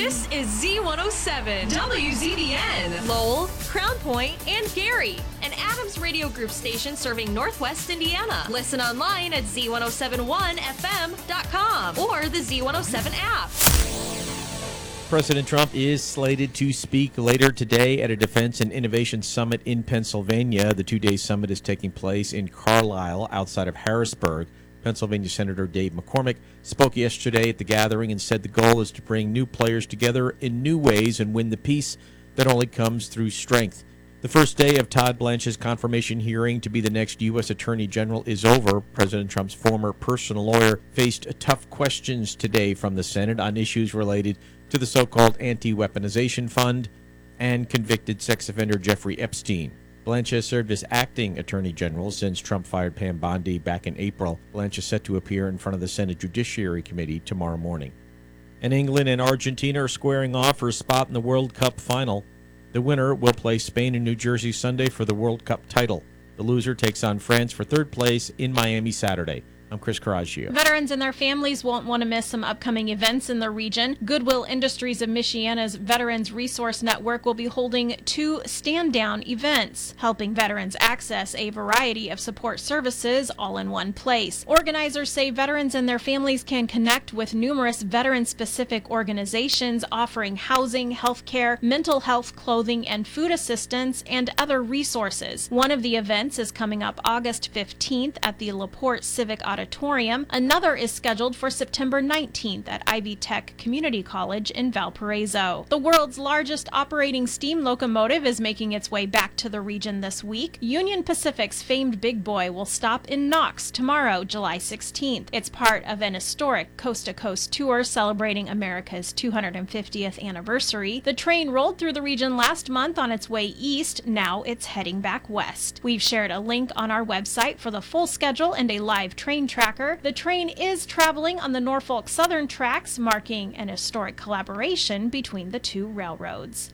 This is Z107, WZBN, Lowell, Crown Point, and Gary, an Adams Radio Group station serving Northwest Indiana. Listen online at Z1071FM.com or the Z107 app. President Trump is slated to speak later today at a Defense and Innovation Summit in Pennsylvania. The two-day summit is taking place in Carlisle, outside of Harrisburg. Pennsylvania Senator Dave McCormick spoke yesterday at the gathering and said the goal is to bring new players together in new ways and win the peace that only comes through strength. The first day of Todd Blanche's confirmation hearing to be the next U.S. Attorney General is over. President Trump's former personal lawyer faced tough questions today from the Senate on issues related to the so-called anti-weaponization fund and convicted sex offender Jeffrey Epstein. Blanche has served as acting attorney general since Trump fired Pam Bondi back in April. Blanche is set to appear in front of the Senate Judiciary Committee tomorrow morning. And England and Argentina are squaring off for a spot in the World Cup final. The winner will play Spain and New Jersey Sunday for the World Cup title. The loser takes on France for third place in Miami Saturday. I'm Chris Caraggio. Veterans and their families won't want to miss some upcoming events in the region. Goodwill Industries of Michiana's Veterans Resource Network will be holding 2 stand-down events, helping veterans access a variety of support services all in one place. Organizers say veterans and their families can connect with numerous veteran-specific organizations offering housing, health care, mental health, clothing, and food assistance, and other resources. One of the events is coming up August 15th at the LaPorte Civic Auditorium. Another is scheduled for September 19th at Ivy Tech Community College in Valparaiso. The world's largest operating steam locomotive is making its way back to the region this week. Union Pacific's famed Big Boy will stop in Knox tomorrow, July 16th. It's part of an historic coast-to-coast tour celebrating America's 250th anniversary. The train rolled through the region last month on its way east. Now it's heading back west. We've shared a link on our website for the full schedule and a live train tracker. The train is traveling on the Norfolk Southern tracks, marking an historic collaboration between the two railroads.